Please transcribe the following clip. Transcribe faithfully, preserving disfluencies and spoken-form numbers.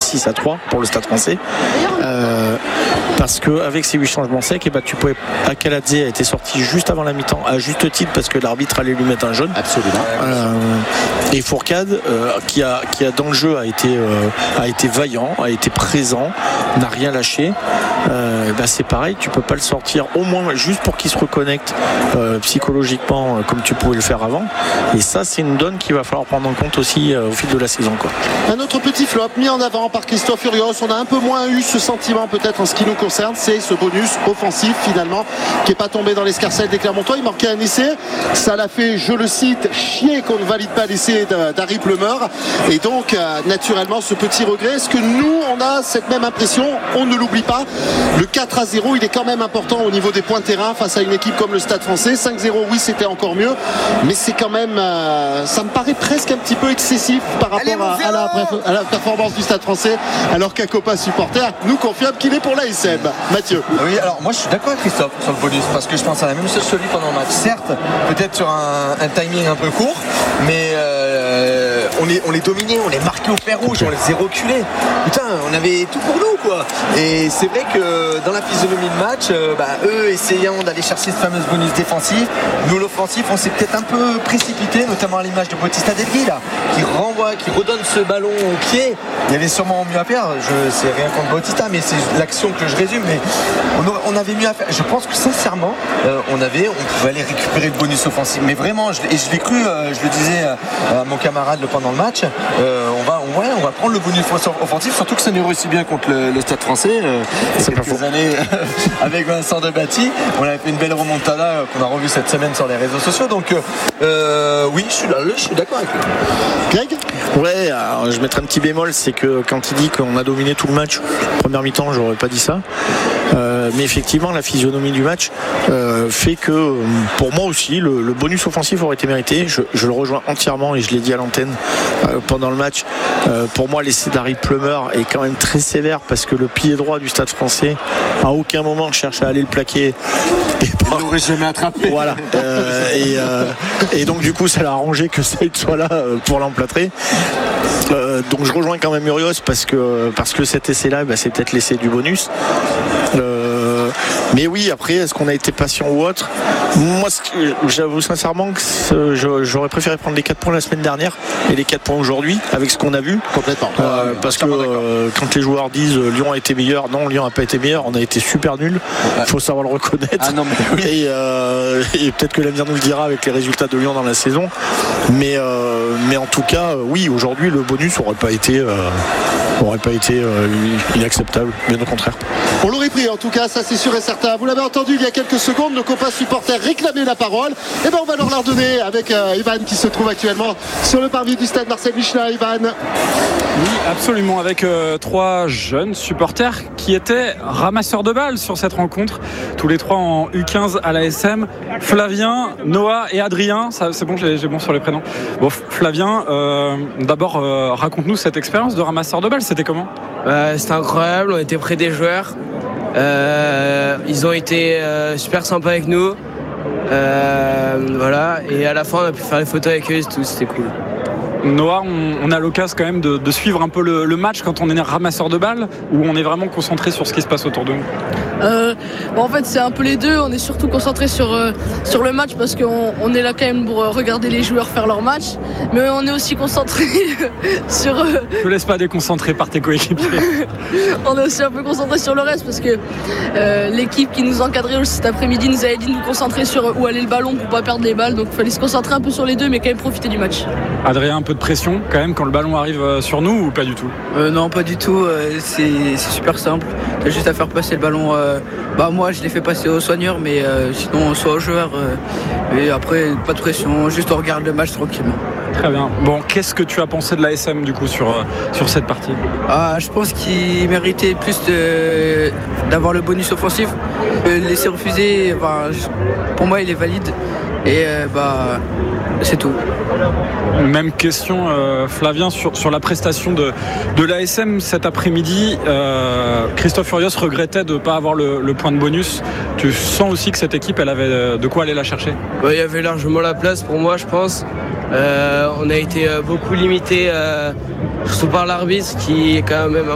six à trois pour le Stade Français. Euh, parce qu'avec ces huit changements secs, et bah, tu pouvais, Akaladze a été sorti juste avant la mi-temps, à juste titre, parce que l'arbitre allait lui mettre un jaune. Absolument. Euh, et Fourcade, euh, qui, a, qui a dans le jeu a été, euh, a été vaillant, a été présent, n'a rien lâché. Euh, bah, c'est pareil, tu peux pas le sortir au moins juste pour qu'il se reconnecte euh, psychologiquement euh, comme tu pouvais le faire avant. Et ça, c'est une donne qu'il va falloir prendre en compte aussi euh, au fil de la saison, quoi. Un autre petit flop mis en avant par Christophe Furios. On a un peu moins eu ce sentiment peut-être en ce qui nous concerne, c'est ce bonus offensif finalement qui n'est pas tombé dans l'escarcelle des Clermontois. Il manquait un essai, ça l'a fait, je le cite, chier qu'on ne valide pas l'essai d'Harry Plumeur, et donc euh, naturellement ce petit regret. Est-ce que nous on a cette même impression? On ne l'oublie pas, le quatre à zéro il est quand même important au niveau des points de terrain face à une équipe comme le Stade Français. Cinq zéro, oui, c'était encore mieux, mais c'est quand même euh, ça me paraît presque un petit peu excessif par rapport à, à, la, à la performance du Stade Français, alors qu'un Copa supporter nous confirme qu'il est pour l'A S M. Mathieu. Oui, alors moi je suis d'accord avec Christophe sur le bonus, parce que je pense à la même chose sur lui pendant le match. Certes, peut-être sur un, un timing un peu court, mais euh, on, les, on les dominait, on les marquait au fer rouge, on les a reculés. Putain, on avait tout pour nous, quoi. Et c'est vrai que dans la physionomie de match, euh, bah, eux essayant d'aller chercher ce fameux bonus défensif, nous l'offensif, on s'est peut-être un peu précipité, notamment à l'image de Bautista Delgui là, qui renvoie, qui redonne ce ballon au pied. Il y avait sûrement mieux à faire. Je sais rien contre Bautista, mais c'est l'action que je résume. Mais on, on avait mieux à faire. Je pense que sincèrement, euh, on avait, on pouvait aller récupérer le bonus offensif. Mais vraiment, je, et je l'ai cru, euh, je le disais euh, à mon camarade pendant le match. Euh, on va, on, ouais, on va prendre le bonus offensif, surtout que ça nous réussit bien contre le, le Stade Français. Euh, c'est quelques années avec Vincent Debatty, on avait fait une belle remontada euh, qu'on a revue cette semaine sur les réseaux sociaux. Donc euh, oui, je suis là, je suis d'accord avec lui. Greg. Ouais, alors, je mettrai un petit bémol, c'est que quand il dit qu'on a dominé tout le match, première mi-temps, j'aurais pas dit ça. Euh, mais effectivement, la physionomie du match euh, fait que, pour moi aussi, le, le bonus offensif aurait été mérité. Je, je le rejoins entièrement et je l'ai dit à l'antenne euh, pendant le match. Euh, pour moi, l'essai d'Harry Plumeur est quand même très sévère parce que le pied droit du Stade Français, à aucun moment, ne cherche à aller le plaquer. Et il n'aurait jamais attrapé. Voilà. Euh, et, euh, et donc, du coup, ça l'a arrangé que Saïd soit là pour l'emplâtrer. Euh, donc je rejoins quand même Urios parce que, parce que cet essai là bah, c'est peut-être l'essai du bonus. Euh, mais oui, après est-ce qu'on a été patient ou autre? Moi j'avoue sincèrement que j'aurais préféré prendre les quatre points la semaine dernière et les quatre points aujourd'hui avec ce qu'on a vu complètement euh, parce que euh, quand les joueurs disent euh, Lyon a été meilleur, non, Lyon n'a pas été meilleur, on a été super nul, il faut savoir le reconnaître. Ah non, mais oui. et, euh, et peut-être que l'avenir nous le dira avec les résultats de Lyon dans la saison, mais, euh, mais en tout cas oui, aujourd'hui le bonus aurait pas été euh, aurait pas été euh, inacceptable, bien au contraire. On l'aurait pris en tout cas, ça c'est sûr et certain. Vous l'avez entendu il y a quelques secondes, nos copains supporters réclamaient la parole. Et ben on va leur la donner avec euh, Ivan qui se trouve actuellement sur le parvis du stade Marcel Michelin. Ivan. Oui, absolument, avec euh, trois jeunes supporters qui étaient ramasseurs de balles sur cette rencontre, tous les trois en U quinze à l'A S M. Flavien, Noah et Adrien, ça, c'est bon, j'ai, j'ai bon sur les prénoms. Bon, Flavien, euh, d'abord euh, raconte-nous cette expérience de ramasseur de balles, c'était comment? euh, C'était incroyable, on était près des joueurs, euh, ils ont été euh, super sympas avec nous, euh, voilà, et à la fin on a pu faire des photos avec eux et tout, c'était cool. Noah, on, on a l'occasion quand même de, de suivre un peu le, le match quand on est ramasseur de balles, ou on est vraiment concentré sur ce qui se passe autour de nous? euh, bon, En fait c'est un peu les deux, on est surtout concentré sur, euh, sur le match parce qu'on on est là quand même pour regarder les joueurs faire leur match, mais on est aussi concentré sur... Euh... Ne te laisse pas déconcentrer par tes coéquipiers. On est aussi un peu concentré sur le reste parce que euh, l'équipe qui nous encadrait cet après-midi nous avait dit de nous concentrer sur où allait le ballon pour pas perdre les balles, donc il fallait se concentrer un peu sur les deux mais quand même profiter du match. Adrien, un peu de pression quand même quand le ballon arrive sur nous ou pas du tout? euh, Non, pas du tout, euh, c'est, c'est super simple, t'as juste à faire passer le ballon, euh, bah moi je l'ai fait passer aux soigneurs mais euh, sinon soit aux joueurs, euh, et après pas de pression, juste on regarde le match tranquillement. Très bien. Bon, qu'est-ce que tu as pensé de l'A S M du coup sur, euh, sur cette partie? Ah, je pense qu'il méritait plus de, d'avoir le bonus offensif. Le laisser refuser, bah, pour moi il est valide et euh, bah c'est tout. Même question euh, Flavien sur, sur la prestation de, de l'A S M cet après-midi. euh, Christophe Furios regrettait de ne pas avoir le, le point de bonus. Tu sens aussi que cette équipe elle avait de quoi aller la chercher? Ouais, il y avait largement la place pour moi je pense. Euh, on a été beaucoup limité euh, surtout par l'arbitre qui est quand même